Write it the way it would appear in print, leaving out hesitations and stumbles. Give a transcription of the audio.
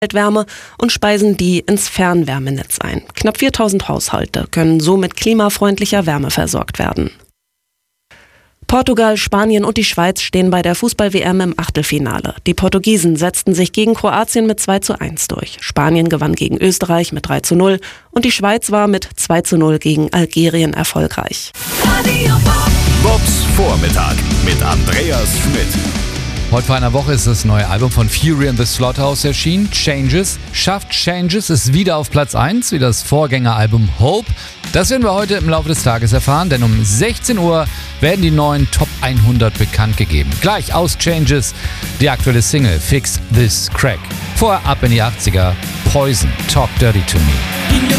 Wärme und speisen die ins Fernwärmenetz ein. Knapp 4000 Haushalte können so mit klimafreundlicher Wärme versorgt werden. Portugal, Spanien und die Schweiz stehen bei der Fußball-WM im Achtelfinale. Die Portugiesen setzten sich gegen Kroatien mit 2:1 durch. Spanien gewann gegen Österreich mit 3:0 und die Schweiz war mit 2:0 gegen Algerien erfolgreich. Bobs Vormittag mit Andreas Schmidt. Heute vor einer Woche ist das neue Album von Fury and the Slaughterhouse erschienen. Changes. Schafft Changes, ist wieder auf Platz 1, wie das Vorgängeralbum Hope. Das werden wir heute im Laufe des Tages erfahren, denn um 16 Uhr werden die neuen Top 100 bekannt gegeben. Gleich aus Changes die aktuelle Single Fix This Crack. Vorher ab in die 80er, Poison, Talk Dirty to Me.